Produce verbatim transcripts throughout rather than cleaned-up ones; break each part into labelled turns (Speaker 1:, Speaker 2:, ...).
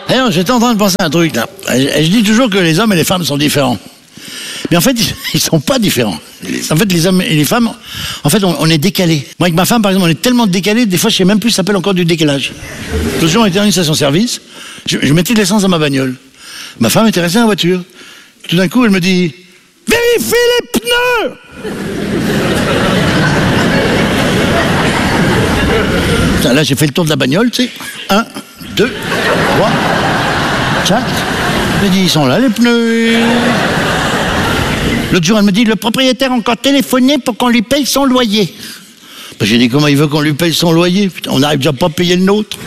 Speaker 1: D'ailleurs, j'étais en train de penser à un truc, là. Je, je dis toujours que les hommes et les femmes sont différents. Mais en fait, ils sont pas différents. En fait, les hommes et les femmes, en fait, on, on est décalés. Moi, avec ma femme, par exemple, on est tellement décalés, des fois, je sais même plus, ça s'appelle encore du décalage. L'autre jour, on était dans une station-service, je, je mettais de l'essence dans ma bagnole. Ma femme était restée dans la voiture. Tout d'un coup, elle me dit « Vérifie les pneus !» Putain, là, j'ai fait le tour de la bagnole, tu sais. Un, deux, trois, quatre. J'ai dit, ils sont là, les pneus. L'autre jour, elle me dit, le propriétaire a encore téléphoné pour qu'on lui paye son loyer. Ben, j'ai dit, comment il veut qu'on lui paye son loyer? Putain, on n'arrive déjà pas à payer le nôtre.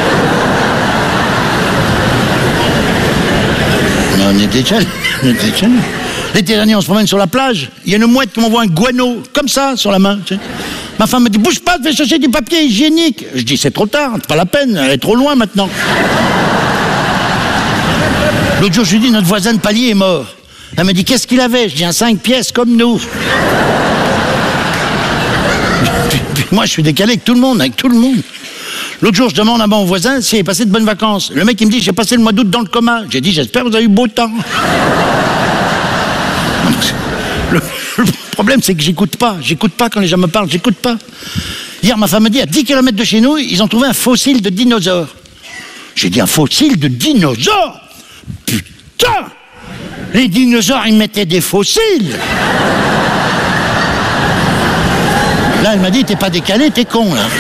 Speaker 1: Mais on était déjà, on était déjà. L'été dernier, on se promène sur la plage. Il y a une mouette qui m'envoie un guano, comme ça, sur la main. Tu sais. Ma femme me dit, bouge pas, fais chercher du papier hygiénique. Je dis, c'est trop tard, c'est pas la peine, elle est trop loin maintenant. L'autre jour, je lui dis, notre voisin de palier est mort. Elle me dit, qu'est-ce qu'il avait? Je dis, un cinq pièces comme nous. Puis, puis moi, je suis décalé avec tout le monde, avec tout le monde. L'autre jour, je demande à mon voisin s'il est passé de bonnes vacances. Le mec, il me dit, j'ai passé le mois d'août dans le coma. J'ai dit, j'espère que vous avez eu beau temps. Le, le problème, c'est que j'écoute pas. J'écoute pas quand les gens me parlent, j'écoute pas. Hier, ma femme me dit, à dix kilomètres de chez nous, ils ont trouvé un fossile de dinosaure. J'ai dit, un fossile de dinosaure? Putain! Les dinosaures, ils mettaient des fossiles. Là, elle m'a dit, t'es pas décalé, t'es con, là.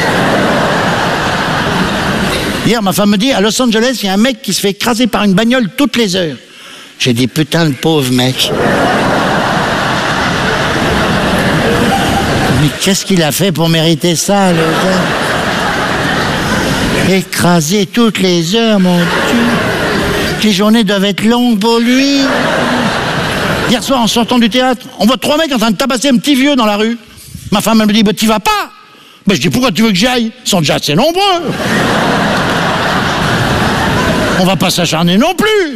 Speaker 1: Hier, ma femme me dit, à Los Angeles, il y a un mec qui se fait écraser par une bagnole toutes les heures. J'ai dit, putain, le pauvre mec. Mais qu'est-ce qu'il a fait pour mériter ça, le gars? Écrasé toutes les heures, mon Dieu. Les journées doivent être longues pour lui. Hier soir, en sortant du théâtre, on voit trois mecs en train de tabasser un petit vieux dans la rue. Ma femme, elle me dit, bah, t'y vas pas. Bah, je dis, pourquoi tu veux que j'y aille? Ils sont déjà assez nombreux. On va pas s'acharner non plus.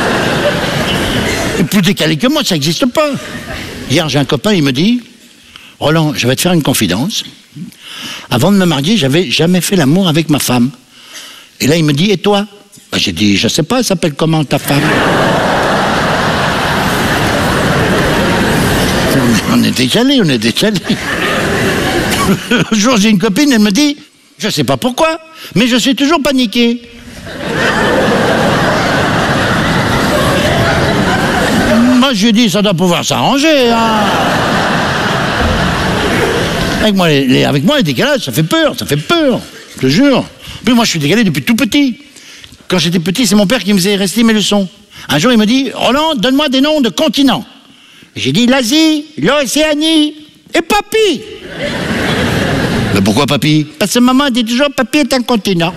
Speaker 1: Et plus décalé que moi, ça n'existe pas. Hier, j'ai un copain, il me dit, Roland, je vais te faire une confidence. Avant de me marier, j'avais jamais fait l'amour avec ma femme. Et là, il me dit, et toi? Ben, j'ai dit, je sais pas, elle s'appelle comment ta femme? On est décalés, on est décalés. Un jour, j'ai une copine, elle me dit, je sais pas pourquoi, mais je suis toujours paniqué. Moi, je lui ai dit, ça doit pouvoir s'arranger, hein. Avec moi, les, les, avec moi, les décalages, ça fait peur, ça fait peur, je te jure. Puis moi, je suis décalé depuis tout petit. Quand j'étais petit, c'est mon père qui me faisait réciter mes leçons. Un jour, il me dit, Roland, donne-moi des noms de continents. J'ai dit, l'Asie, l'Océanie et Papy. Mais pourquoi Papy? Parce que maman dit toujours, Papy est un continent.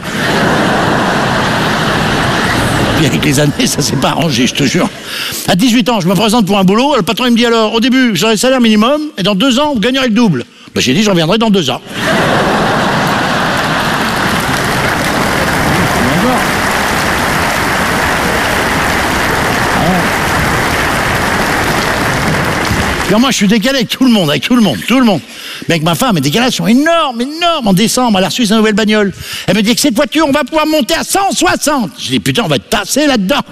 Speaker 1: Puis avec les années, ça s'est pas arrangé, je te jure. À dix-huit ans, je me présente pour un boulot, le patron il me dit alors, au début, vous aurez le salaire minimum, et dans deux ans, vous gagnerez le double. Ben, j'ai dit, je reviendrai dans deux ans. Alors moi, je suis décalé avec tout le monde, avec tout le monde, tout le monde. Mais avec ma femme, les décalages sont énormes, énormes. En décembre, elle a reçu sa nouvelle bagnole. Elle me dit que cette voiture, on va pouvoir monter à cent soixante. Je dis, putain, on va être tassé là-dedans.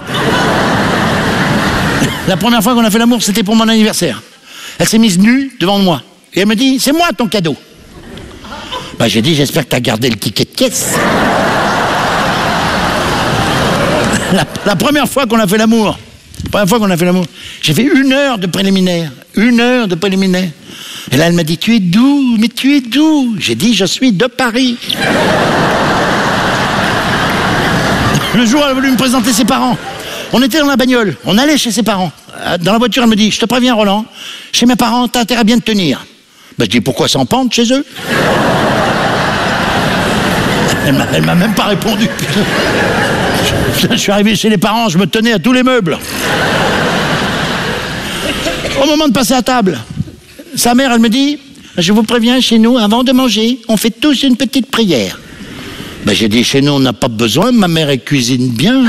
Speaker 1: La première fois qu'on a fait l'amour, c'était pour mon anniversaire. Elle s'est mise nue devant moi. Et elle me dit, c'est moi ton cadeau. Bah, j'ai dit, j'espère que tu as gardé le ticket de caisse. La, la première fois qu'on a fait l'amour, la première fois qu'on a fait l'amour, j'ai fait une heure de préliminaire. Une heure de préliminaire. Et là, elle m'a dit, tu es d'où? Mais tu es d'où? J'ai dit, je suis de Paris. Le jour, elle a voulu me présenter ses parents. On était dans la bagnole, on allait chez ses parents. Dans la voiture, elle me dit, je te préviens, Roland, chez mes parents, t'as intérêt à bien te tenir. Ben, je dis, pourquoi s'en pendre chez eux? Elle m'a même pas répondu. Je suis arrivé chez les parents, je me tenais à tous les meubles. Au moment de passer à table, sa mère, elle me dit, je vous préviens, chez nous, avant de manger, on fait tous une petite prière. Ben, j'ai dit, chez nous, on n'a pas besoin, ma mère, elle cuisine bien.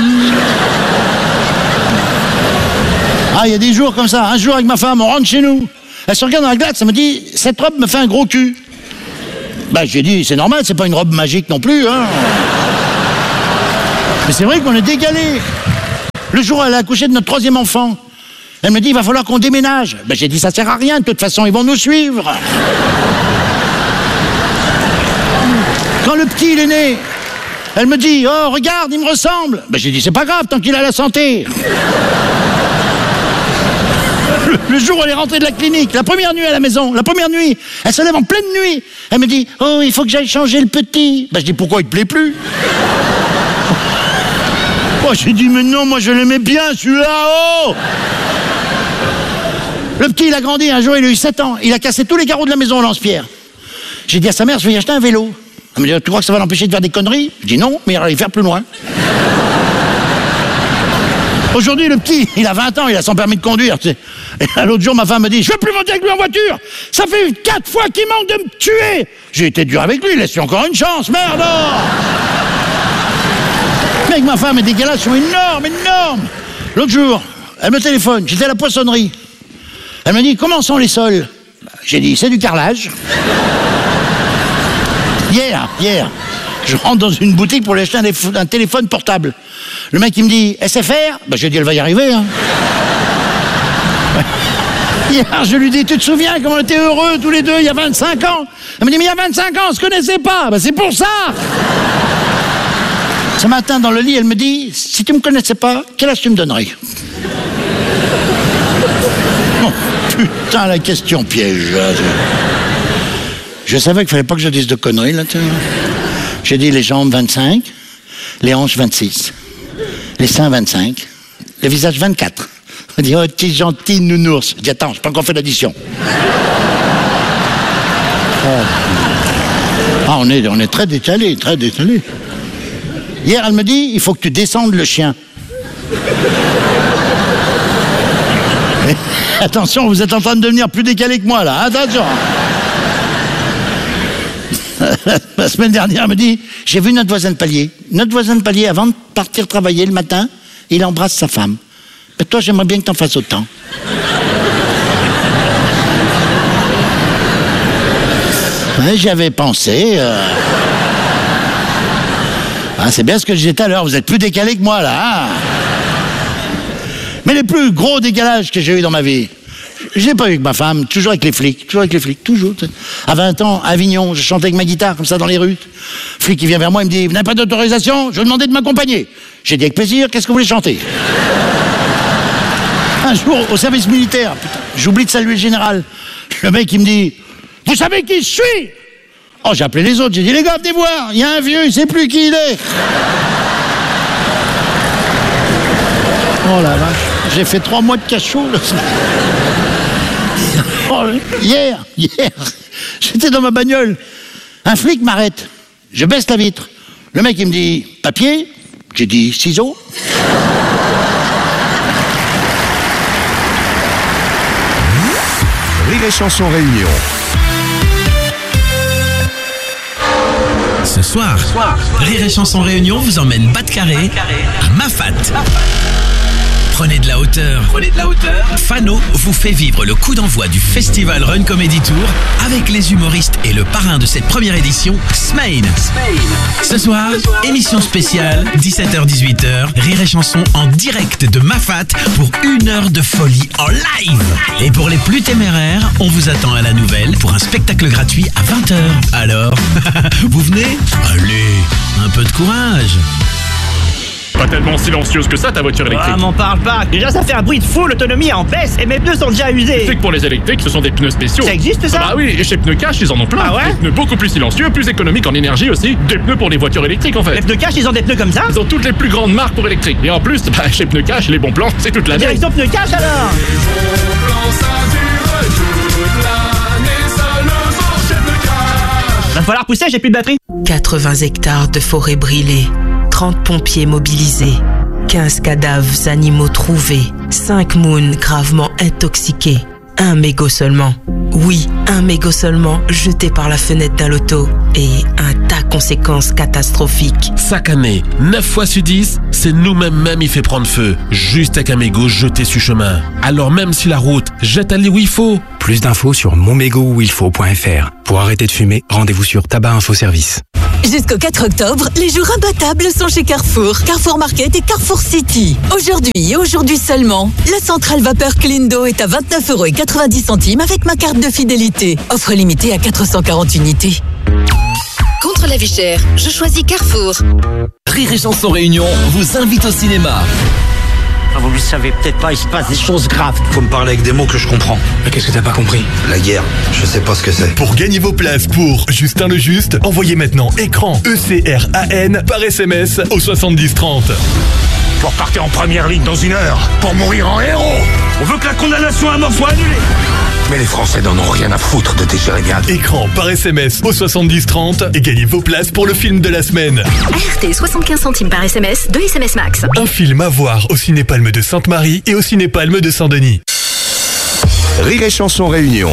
Speaker 1: Ah, il y a des jours comme ça, un jour avec ma femme, on rentre chez nous. Elle se regarde dans la glace, elle me dit, cette robe me fait un gros cul. Ben, j'ai dit, c'est normal, c'est pas une robe magique non plus, hein. Mais c'est vrai qu'on est décalé. Le jour où elle a accouché de notre troisième enfant, elle me dit, il va falloir qu'on déménage. Ben, j'ai dit, ça sert à rien, de toute façon, ils vont nous suivre. Quand le petit, il est né, elle me dit, oh, regarde, il me ressemble. Ben, j'ai dit, c'est pas grave, tant qu'il a la santé. Le, le jour où elle est rentrée de la clinique, la première nuit à la maison, la première nuit, elle se lève en pleine nuit. Elle me dit, oh, il faut que j'aille changer le petit. Ben, je dis, pourquoi il te plaît plus? Oh, j'ai dit, mais non, moi je l'aimais bien, celui-là, oh! Le petit, il a grandi, un jour, il a eu sept ans. Il a cassé tous les carreaux de la maison au lance-pierre. J'ai dit à sa mère, je vais y acheter un vélo. Elle me dit, tu crois que ça va l'empêcher de faire des conneries? Je dis non, mais il va aller faire plus loin. Aujourd'hui, le petit, il a vingt ans, il a son permis de conduire. Tu sais. Et l'autre jour, ma femme me dit, je veux plus monter avec lui en voiture. Ça fait quatre fois qu'il manque de me tuer. J'ai été dur avec lui, laisse-lui encore une chance, merde! Mec, ma femme, les décalages sont énormes, énormes. L'autre jour, elle me téléphone, j'étais à la poissonnerie. Elle m'a dit, comment sont les sols? J'ai dit, c'est du carrelage. Hier, hier, je rentre dans une boutique pour lui acheter un, un téléphone portable. Le mec, il me dit, S F R? Ben, j'ai dit, elle va y arriver. Hein. Ouais. Hier, je lui dis, tu te souviens comment on était heureux tous les deux il y a vingt-cinq ans? Elle me dit, mais il y a vingt-cinq ans, on se connaissait pas. Ben, c'est pour ça. Ce matin, dans le lit, elle me dit, si tu me connaissais pas, quel âge tu me donnerais? Oh, putain, la question piège. Je savais qu'il fallait pas que je dise de conneries, là. J'ai dit les jambes vingt-cinq, les hanches vingt-six, les seins vingt-cinq, le visage vingt-quatre. On dit, oh, t'es gentil, nounours. Je dis, attends, j'ai pas encore fait l'addition. Oh. Ah, on est, on est très décalé, très décalé. Hier, elle me dit, il faut que tu descendes le chien. Mais, attention, vous êtes en train de devenir plus décalé que moi, là. Attention. La semaine dernière, elle me dit, j'ai vu notre voisin de palier. Notre voisin de palier, avant de partir travailler le matin, il embrasse sa femme. Mais toi, j'aimerais bien que t'en fasses autant. Ouais, j'y avais pensé. Euh... Ah, c'est bien ce que je disais tout à l'heure, vous êtes plus décalé que moi, là. Hein. Mais les plus gros décalages que j'ai eu dans ma vie, je l'ai pas eu avec ma femme, toujours avec les flics, toujours avec les flics, toujours. À vingt ans, à Avignon, je chantais avec ma guitare, comme ça, dans les rues. Le flic, il vient vers moi, il me dit, vous n'avez pas d'autorisation? Je vais demander de m'accompagner. J'ai dit, avec plaisir, qu'est-ce que vous voulez chanter? Un jour, au service militaire, putain, j'oublie de saluer le général. Le mec, il me dit, vous savez qui je suis? Oh, j'ai appelé les autres, j'ai dit, les gars, venez voir, il y a un vieux, il sait plus qui il est. Oh la vache, j'ai fait trois mois de cachot, là. Oh, hier, hier, j'étais dans ma bagnole. Un flic m'arrête. Je baisse la vitre. Le mec, il me dit, papier? J'ai dit, ciseaux.
Speaker 2: Rire et Chanson Réunion.
Speaker 3: Ce soir, Rire et Chanson Réunion vous emmène bas de carré à Mafat. Prenez de la hauteur. Prenez de la hauteur. Fano vous fait vivre le coup d'envoi du Festival Run Comedy Tour avec les humoristes et le parrain de cette première édition, Smaïn. Ce soir, émission spéciale, dix-sept heures dix-huit heures, Rire et Chanson en direct de Mafat pour une heure de folie en live. Et pour les plus téméraires, on vous attend à la Nouvelle pour un spectacle gratuit à vingt heures. Alors, vous venez? Allez, un peu de courage.
Speaker 4: Pas tellement silencieuse que ça ta voiture électrique.
Speaker 5: Ah, m'en parle pas. Déjà ça fait un bruit de fou, l'autonomie est en baisse et mes pneus sont déjà usés.
Speaker 4: Tu sais que pour les électriques ce sont des pneus spéciaux.
Speaker 5: Ça existe ça?
Speaker 4: Ah bah oui, et chez Pneus Cash ils en ont plein.
Speaker 5: Ah ouais?
Speaker 4: Des pneus beaucoup plus silencieux, plus économiques en énergie aussi. Des pneus pour les voitures électriques en fait.
Speaker 5: Les Pneus Cash ils ont des pneus comme ça?
Speaker 4: Ils ont toutes les plus grandes marques pour électriques. Et en plus, bah, chez Pneus Cash, les bons plans, c'est toute l'année.
Speaker 5: Direction Pneus Cash alors.
Speaker 6: Les bons plans ça dure toute l'année, seulement chez Pneus Cash.
Speaker 5: Va falloir pousser, j'ai plus de batterie.
Speaker 7: quatre-vingts hectares de forêt brûlée, trente pompiers mobilisés, quinze cadavres animaux trouvés, cinq moons gravement intoxiqués, un mégot seulement. Oui, un mégot seulement jeté par la fenêtre d'un loto et un tas de conséquences catastrophiques.
Speaker 8: Chaque année, neuf fois sur dix, c'est nous-mêmes même il fait prendre feu, juste avec un mégot jeté sur chemin. Alors même si la route jette aller où il faut,
Speaker 2: Plus d'infos sur mon mégot où il faut point f r. Pour arrêter de fumer, rendez-vous sur Tabac Info Service.
Speaker 9: Jusqu'au quatre octobre, les jours imbattables sont chez Carrefour. Carrefour Market et Carrefour City. Aujourd'hui et aujourd'hui seulement, la centrale vapeur Clindo est à vingt-neuf euros quatre-vingt-dix avec ma carte de fidélité. Offre limitée à quatre cent quarante unités.
Speaker 10: Contre la vie chère, je choisis Carrefour.
Speaker 3: Rire et Chanson Réunion vous invite au cinéma.
Speaker 5: Vous ne savez peut-être pas, il se passe des choses graves.
Speaker 11: Faut me parler avec des mots que je comprends.
Speaker 2: Mais qu'est-ce que t'as pas compris?
Speaker 11: La guerre, je sais pas ce que c'est.
Speaker 12: Pour gagner vos places pour Justin le Juste, envoyez maintenant écran E C R A N par S M S au soixante-dix trente.
Speaker 13: Pour partir en première ligne dans une heure, pour mourir en héros. On veut que la condamnation à mort soit annulée.
Speaker 14: Mais les Français n'en ont rien à foutre de tes jérémiades.
Speaker 12: Écran par S M S au soixante-dix trente et gagnez vos places pour le film de la semaine.
Speaker 10: A R T, soixante-quinze centimes par S M S, deux S M S max.
Speaker 12: Un film à voir au Cinépalme de Sainte-Marie et au Cinépalme de Saint-Denis.
Speaker 15: Rire et Chanson Réunion.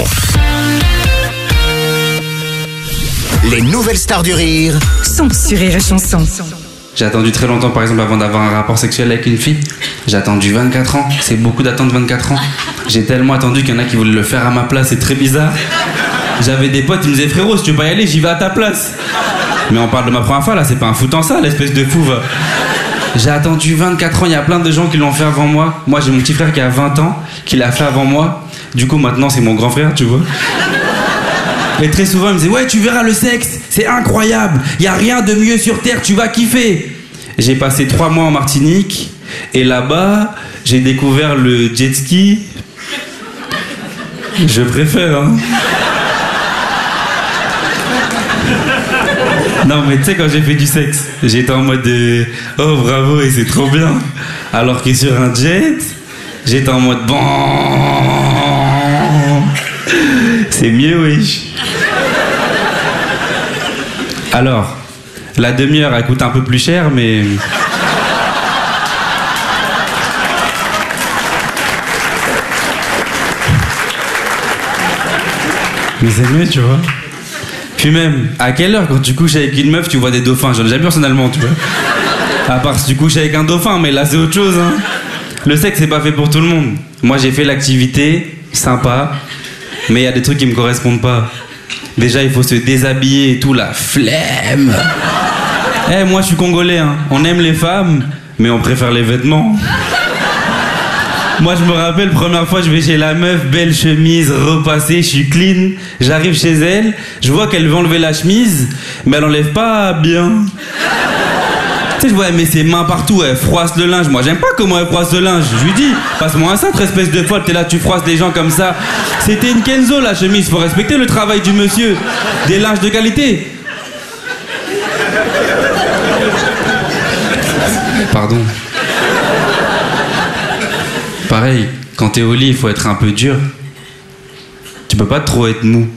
Speaker 15: Les nouvelles stars du rire
Speaker 16: sont sur Rire et Chanson.
Speaker 17: J'ai attendu très longtemps, par exemple, avant d'avoir un rapport sexuel avec une fille. J'ai attendu vingt-quatre ans. C'est beaucoup d'attendre vingt-quatre ans. J'ai tellement attendu qu'il y en a qui voulaient le faire à ma place. C'est très bizarre. J'avais des potes, ils me disaient frérot, si tu veux pas y aller, j'y vais à ta place. Mais on parle de ma première fois là, c'est pas un foutant ça, l'espèce de fou. Va. J'ai attendu vingt-quatre ans. Il y a plein de gens qui l'ont fait avant moi. Moi, j'ai mon petit frère qui a vingt ans, qui l'a fait avant moi. Du coup, maintenant, c'est mon grand frère, tu vois. Et très souvent, il me disait ouais, tu verras le sexe, c'est incroyable. Il y a rien de mieux sur terre, tu vas kiffer. J'ai passé trois mois en Martinique et là-bas, j'ai découvert le jet ski. Je préfère, hein. Non, mais tu sais, quand j'ai fait du sexe, j'étais en mode de, oh bravo et c'est trop bien. Alors que sur un jet, j'étais en mode bon. C'est mieux, oui. Alors, la demi-heure, elle coûte un peu plus cher, mais... Mais c'est mieux, tu vois. Puis même, à quelle heure, quand tu couches avec une meuf, tu vois des dauphins? J'en ai jamais personnellement, tu vois. À part si tu couches avec un dauphin, mais là, c'est autre chose, hein. Le sexe, c'est pas fait pour tout le monde. Moi, j'ai fait l'activité, sympa, mais il y a des trucs qui me correspondent pas. Déjà, il faut se déshabiller et tout, la flemme. Eh, hey, moi, je suis congolais, hein. On aime les femmes, mais on préfère les vêtements. Moi, je me rappelle, première fois, je vais chez la meuf, belle chemise, repassée, je suis clean. J'arrive chez elle, je vois qu'elle veut enlever la chemise, mais elle enlève pas bien. Tu sais, je vois, elle met ses mains partout, elle froisse le linge. Moi, j'aime pas comment elle froisse le linge. Je lui dis, passe-moi un cintre, espèce de folle, t'es là, tu froisses les gens comme ça. C'était une Kenzo, la chemise, faut respecter le travail du monsieur. Des linges de qualité. Pardon. Pareil, quand t'es au lit, il faut être un peu dur. Tu peux pas trop être mou.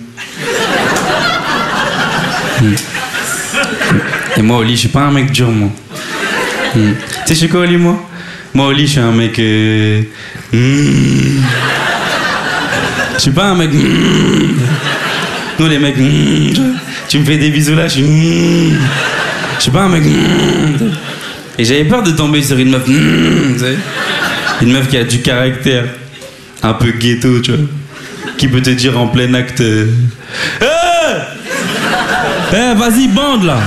Speaker 17: Hmm. Et moi, au lit, je suis pas un mec dur, moi. Hmm. Tu sais, je suis quoi au lit, moi? Moi, au lit, je suis un mec... Euh... Hmm. Je suis pas un mec... Hmm. Nous, les mecs... Hmm. Tu me fais des bisous là, je suis... Hmm. Je suis pas un mec... Hmm. Et j'avais peur de tomber sur une meuf... Hmm. Tu sais, une meuf qui a du caractère. Un peu ghetto, tu vois. Qui peut te dire en plein acte... Euh... Hey, hey, vas-y, bande, là.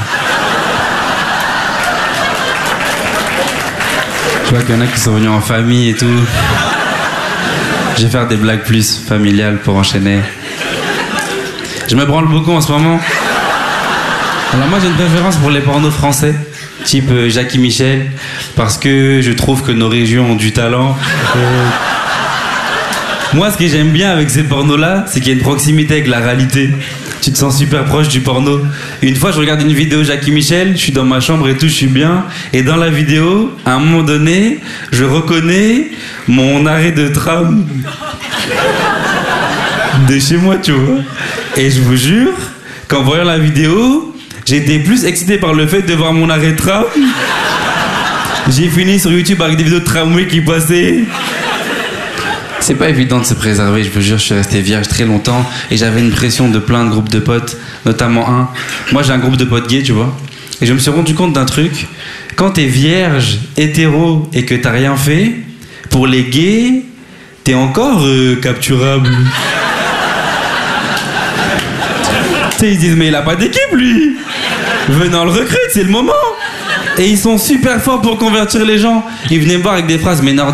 Speaker 17: Je vois qu'il y en a qui sont venus en famille et tout. Je vais faire des blagues plus familiales pour enchaîner. Je me branle beaucoup en ce moment. Alors moi j'ai une préférence pour les pornos français, type euh, Jackie Michel, parce que je trouve que nos régions ont du talent. Euh... Moi ce que j'aime bien avec ces pornos-là, c'est qu'il y a une proximité avec la réalité. Tu te sens super proche du porno. Une fois, je regarde une vidéo Jackie Michel, je suis dans ma chambre et tout, je suis bien. Et dans la vidéo, à un moment donné, je reconnais mon arrêt de tram de chez moi, tu vois. Et je vous jure qu'en voyant la vidéo, j'étais plus excité par le fait de voir mon arrêt de tram. J'ai fini sur YouTube avec des vidéos de tramway qui passaient. C'est pas évident de se préserver, je vous jure, je suis resté vierge très longtemps et j'avais une pression de plein de groupes de potes, notamment un. Moi j'ai un groupe de potes gays, tu vois. Et je me suis rendu compte d'un truc. Quand t'es vierge, hétéro et que t'as rien fait, pour les gays, t'es encore euh, capturable. sais, ils disent, mais il a pas d'équipe, lui. Venez, on le recrute, c'est le moment. Et ils sont super forts pour convertir les gens. Ils venaient me voir avec des phrases, mais Nord